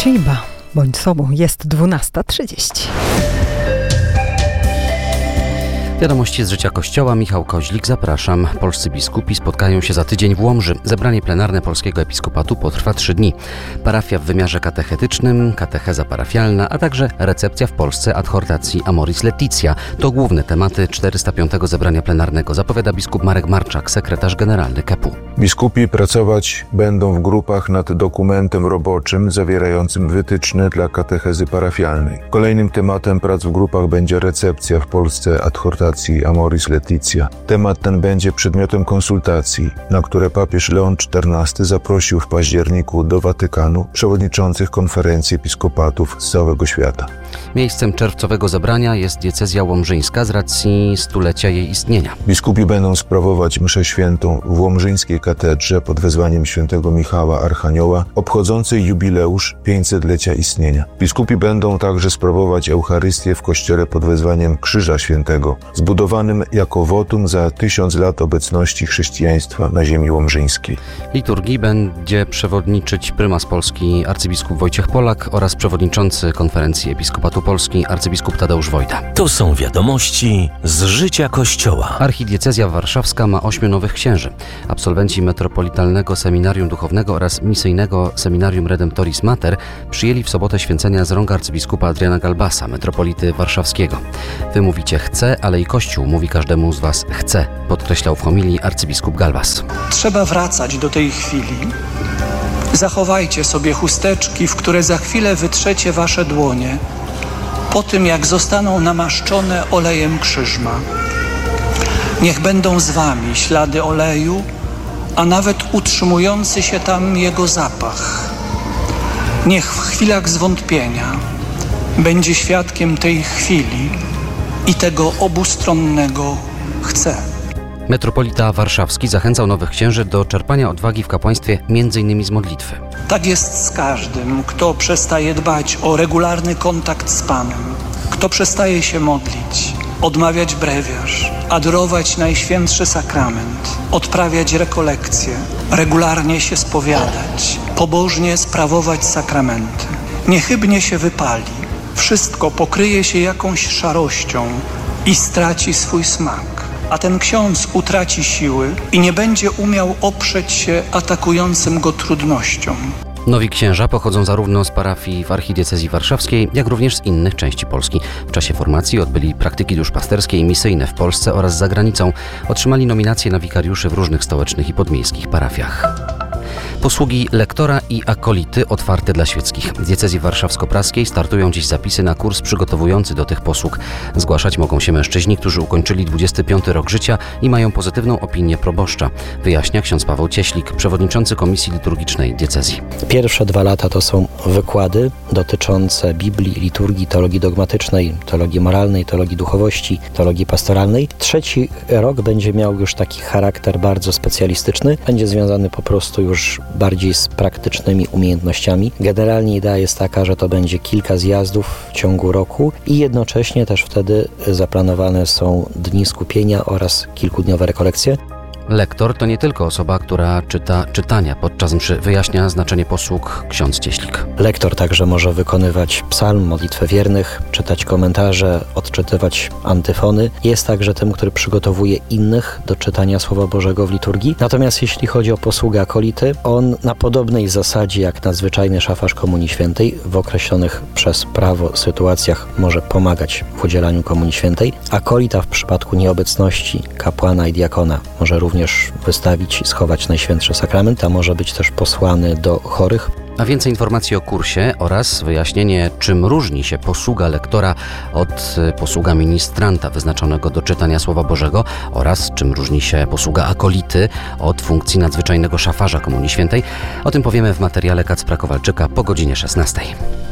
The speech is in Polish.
się i ba. Bądź sobą, jest 12:30. Wiadomości z życia Kościoła. Michał Koźlik, zapraszam. Polscy biskupi spotkają się za tydzień w Łomży. Zebranie plenarne Polskiego Episkopatu potrwa 3 dni. Parafia w wymiarze katechetycznym, katecheza parafialna, a także recepcja w Polsce adhortacji Amoris Laetitia. To główne tematy 405. zebrania plenarnego, zapowiada biskup Marek Marczak, sekretarz generalny KEP-u. Biskupi pracować będą w grupach nad dokumentem roboczym zawierającym wytyczne dla katechezy parafialnej. Kolejnym tematem prac w grupach będzie recepcja w Polsce adhortacji Amoris Laetitia. Temat ten będzie przedmiotem konsultacji, na które papież Leon XIV zaprosił w październiku do Watykanu przewodniczących konferencji episkopatów z całego świata. Miejscem czerwcowego zebrania jest diecezja łomżyńska z racji stulecia jej istnienia. Biskupi będą sprawować mszę świętą w łomżyńskiej katedrze pod wezwaniem świętego Michała Archanioła, obchodzącej jubileusz 500-lecia istnienia. Biskupi będą także sprawować Eucharystię w kościele pod wezwaniem Krzyża Świętego, zbudowanym jako wotum za 1000 lat obecności chrześcijaństwa na ziemi łomżyńskiej. Liturgii będzie przewodniczyć prymas Polski arcybiskup Wojciech Polak oraz przewodniczący konferencji Episkopatu Polski arcybiskup Tadeusz Wojda. To są wiadomości z życia Kościoła. Archidiecezja warszawska ma 8 nowych księży. Absolwenci Metropolitalnego Seminarium Duchownego oraz Misyjnego Seminarium Redemptoris Mater przyjęli w sobotę święcenia z rąk arcybiskupa Adriana Galbasa, metropolity warszawskiego. Wy mówicie chce, ale i Kościół mówi każdemu z was chce, podkreślał w homilii arcybiskup Galbas. Trzeba wracać do tej chwili. Zachowajcie sobie chusteczki, w które za chwilę wytrzecie wasze dłonie, po tym jak zostaną namaszczone olejem krzyżma. Niech będą z wami ślady oleju, a nawet utrzymujący się tam jego zapach. Niech w chwilach zwątpienia będzie świadkiem tej chwili i tego obustronnego chce. Metropolita warszawski zachęcał nowych księży do czerpania odwagi w kapłaństwie m.in. z modlitwy. Tak jest z każdym, kto przestaje dbać o regularny kontakt z Panem, kto przestaje się modlić, odmawiać brewiarz, adorować Najświętszy Sakrament, odprawiać rekolekcje, regularnie się spowiadać, pobożnie sprawować sakramenty. Niechybnie się wypali, wszystko pokryje się jakąś szarością i straci swój smak. A ten ksiądz utraci siły i nie będzie umiał oprzeć się atakującym go trudnościom. Nowi księża pochodzą zarówno z parafii w archidiecezji warszawskiej, jak również z innych części Polski. W czasie formacji odbyli praktyki duszpasterskie i misyjne w Polsce oraz za granicą. Otrzymali nominacje na wikariuszy w różnych stołecznych i podmiejskich parafiach. Posługi lektora i akolity otwarte dla świeckich. W diecezji warszawsko-praskiej startują dziś zapisy na kurs przygotowujący do tych posług. Zgłaszać mogą się mężczyźni, którzy ukończyli 25 rok życia i mają pozytywną opinię proboszcza, wyjaśnia ksiądz Paweł Cieślik, przewodniczący Komisji Liturgicznej diecezji. Pierwsze 2 lata to są wykłady dotyczące Biblii, liturgii, teologii dogmatycznej, teologii moralnej, teologii duchowości, teologii pastoralnej. 3. rok będzie miał już taki charakter bardzo specjalistyczny. Będzie związany po prostu już bardziej z praktycznymi umiejętnościami. Generalnie idea jest taka, że to będzie kilka zjazdów w ciągu roku i jednocześnie też wtedy zaplanowane są dni skupienia oraz kilkudniowe rekolekcje. Lektor to nie tylko osoba, która czyta czytania podczas mszy, wyjaśnia znaczenie posług ksiądz Cieślik. Lektor także może wykonywać psalm, modlitwę wiernych, czytać komentarze, odczytywać antyfony. Jest także tym, który przygotowuje innych do czytania Słowa Bożego w liturgii. Natomiast jeśli chodzi o posługę akolity, on na podobnej zasadzie jak nadzwyczajny szafarz Komunii Świętej w określonych przez prawo sytuacjach może pomagać w udzielaniu Komunii Świętej. Akolita w przypadku nieobecności kapłana i diakona może również wystawić i schować Najświętszy Sakrament, a może być też posłany do chorych. A więcej informacji o kursie oraz wyjaśnienie, czym różni się posługa lektora od posługa ministranta wyznaczonego do czytania Słowa Bożego oraz czym różni się posługa akolity od funkcji nadzwyczajnego szafarza Komunii Świętej. O tym powiemy w materiale Kacpra Kowalczyka po godzinie 16.